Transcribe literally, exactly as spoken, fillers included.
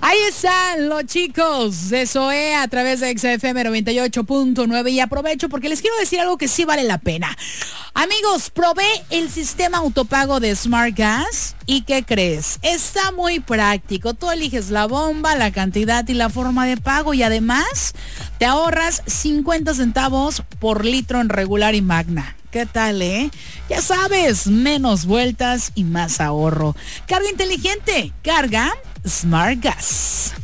Ahí están los chicos de Zoé a través de X F M noventa y ocho punto nueve y aprovecho porque les quiero decir algo que sí vale la pena. Amigos, probé el sistema autopago de Smart Gas y ¿qué crees? Está muy práctico. Tú eliges la bomba, la cantidad y la forma de pago y además te ahorras cincuenta centavos por litro en regular y magna. ¿Qué tal, eh? Ya sabes, menos vueltas y más ahorro. Carga inteligente, carga Smart Gas.